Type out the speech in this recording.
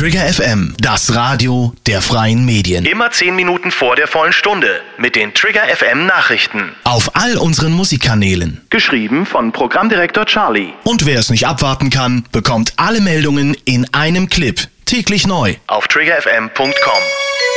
Trigger FM, das Radio der freien Medien. Immer 10 Minuten vor der vollen Stunde mit den Trigger FM Nachrichten. Auf all unseren Musikkanälen. Geschrieben von Programmdirektor Charlie. Und wer es nicht abwarten kann, bekommt alle Meldungen in einem Clip. Täglich neu. Auf triggerfm.com.